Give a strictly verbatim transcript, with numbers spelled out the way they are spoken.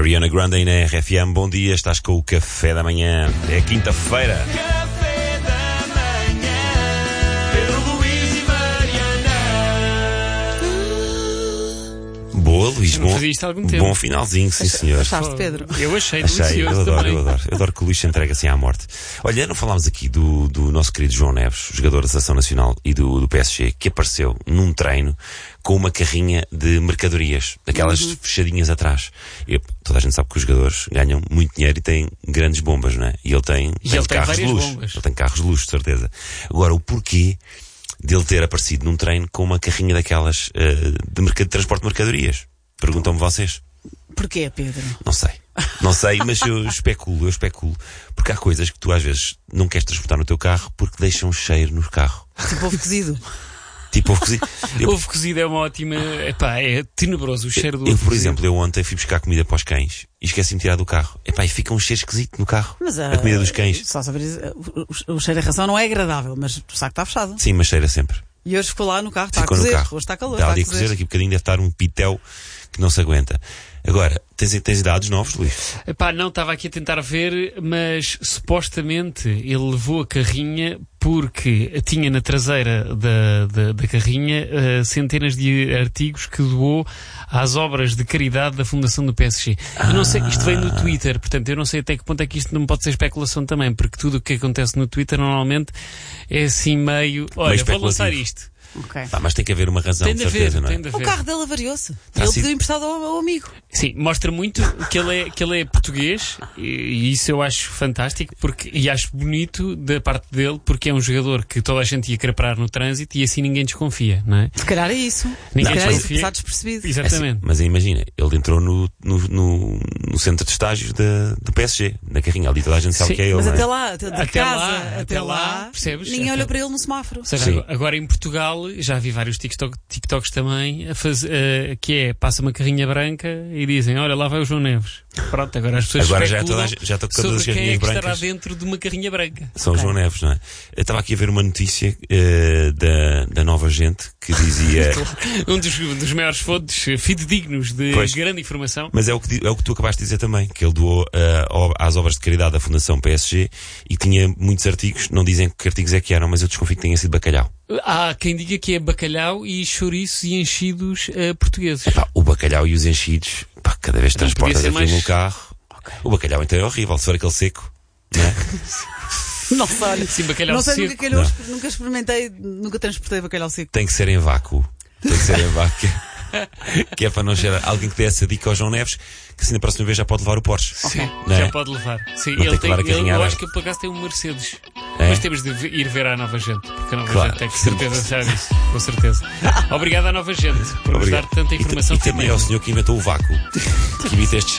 Ariana Grande aí na R F M. Bom dia, estás com o Café da Manhã. É quinta-feira. Café da Manhã, Pedro, Luís e Mariana. Boa, Luís. Eu não Bom, fazia isto há algum tempo. bom finalzinho, sim senhor. Achaste, Pedro? Eu achei, Achei, eu delicioso adoro, também. eu adoro. Eu adoro que o Luís se entregue assim à morte. Olha, não falámos aqui do, do nosso querido João Neves, jogador da Seleção Nacional e do, do P S G, que apareceu num treino com uma carrinha de mercadorias, daquelas Uhum. fechadinhas atrás. E, toda a gente sabe que os jogadores ganham muito dinheiro e têm grandes bombas, não é? E ele tem, E tem ele tem carros de várias luxo. bombas. Ele tem carros de luxo, de certeza. Agora, o porquê dele ter aparecido num treino com uma carrinha daquelas eh, de, mercado, de transporte de mercadorias? Perguntam-me vocês. Porquê, Pedro? Não sei. Não sei, mas eu especulo, eu especulo. Porque há coisas que tu às vezes não queres transportar no teu carro porque deixam um cheiro no carro. Tipo ovo cozido. Tipo ovo cozido. Eu, Ovo cozido é uma ótima. Epá, é tenebroso o cheiro do eu, ovo por cozido. exemplo, eu ontem fui buscar comida para os cães e esqueci-me de tirar do carro. Epá, e fica um cheiro esquisito no carro. Mas a comida dos cães. Só saber, o, o, o cheiro da ração não é agradável, mas o saco está fechado. Sim, mas cheira sempre. E hoje ficou lá no carro, está Ficou a no cozer. carro. Hoje está calor, Está está ali a a cozer, cozer. daqui a bocadinho deve estar um pitel que não se aguenta. Agora, tens, tens dados novos, Luís? Epá, não, estava aqui a tentar ver, mas supostamente ele levou a carrinha porque tinha na traseira da, da, da carrinha uh, centenas de artigos que doou às obras de caridade da Fundação do P S G. Ah. Eu não sei, isto veio no Twitter, portanto eu não sei até que ponto é que isto não pode ser especulação também, porque tudo o que acontece no Twitter normalmente é assim meio... Olha, vou lançar especulativo. isto. Ok. Ah, mas tem que haver uma razão, Tem de de haver, certeza, não é? tem de O haver. carro dele avariou-se. Terá Ele sido- pediu emprestado ao, ao amigo. Sim, mostra muito que ele é, que ele é português e, e isso eu acho fantástico porque, e acho bonito da parte dele porque é um jogador que toda a gente ia querer parar no trânsito e assim ninguém desconfia, não é? Se calhar é isso. Ninguém Se calhar é isso, desconfia. passar despercebido. Exatamente. Mas imagina, ele entrou no, no, no, no centro de estágios da, do P S G, na carrinha ali, toda a gente sabe Sim, que é ele. Mas não é? até lá, de Até casa lá, até, até lá, lá, percebes? ninguém Até- olha para ele no semáforo. Ou seja, Sim. agora- agora em Portugal já vi vários TikTok, TikToks também a faz, eh, que é, passa uma carrinha branca e dizem, olha lá vai o João Neves. Pronto, agora as pessoas Agora já especulam toda a gente- já estão com todas sobre as quem é carrinhas que estará brancas. dentro de uma carrinha branca. São Ok. João Neves, não é? Eu estava aqui a ver uma notícia eh, da, da Nova Gente que dizia. Um dos, dos maiores fontes eh, fidedignos de Pois. grande informação. Mas é o, que, di- é o que tu acabaste de dizer também, que ele doou eh, ao- às obras de caridade da Fundação P S G e tinha muitos artigos, não dizem que artigos é que eram, mas eu desconfio que tenha sido bacalhau. Há quem diga que é bacalhau e chouriços e enchidos eh, portugueses. Pá, o bacalhau e os enchidos, pá, cada vez que Não podia transportas ser aquilo mais- no carro. O bacalhau então é horrível, se for aquele seco, não é? Não sei, olha. Sim, bacalhau Não sei, seco. nunca, calhou, nunca experimentei, nunca transportei bacalhau seco. Tem que ser em vácuo. Tem que ser em vácuo. Que é para não cheirar. Alguém que dê essa dica ao João Neves, que assim na próxima vez já pode levar o Porsche. Sim, Não já é? pode levar. Sim, Não ele tem que tem, levar a ele, carrinha eu aberta. acho que por acaso tem um Mercedes. É? Mas temos de ir ver à Nova Gente, porque a Nova Claro. Gente tem que certeza já disso, com certeza. Obrigado à Nova Gente por nos dar Obrigado. tanta E ta- informação E, também fidedigna. ao senhor que inventou o vácuo, que evita este